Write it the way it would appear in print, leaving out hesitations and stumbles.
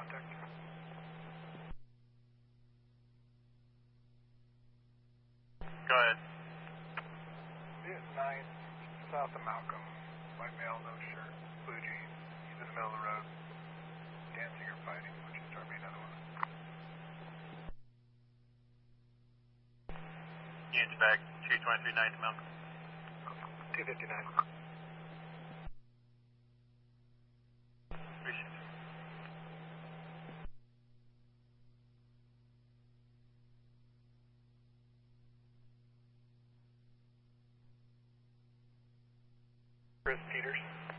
contact. Go ahead. It's 9, south of Malcolm. White male, no shirt, blue jeans. He's in the middle of the road, dancing or fighting. Would you start me another one? Units back, 223 Malcolm. 259. Appreciate it. Chris Peters.